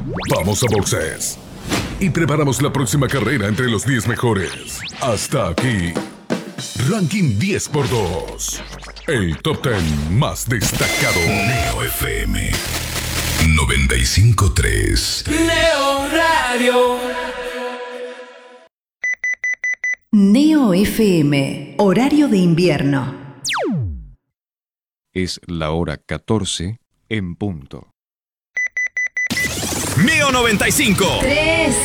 Vamos a boxes. Y preparamos la próxima carrera entre los 10 mejores. Hasta aquí. Ranking 10x2. El top 10 más destacado. Neo FM 95.3. Neo Radio. Neo FM, horario de invierno. Es la hora 14 en punto. Neo 95. 3.